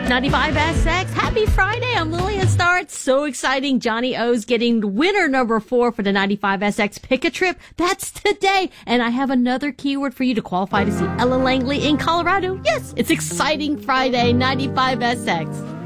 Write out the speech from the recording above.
95SX. Happy Friday. I'm Lillian Starr. It's so exciting. Johnny O's getting winner number 4 for the 95SX Pick a Trip. That's today. And I have another keyword for you to qualify to see Ella Langley in Colorado. Yes, it's exciting Friday, 95SX.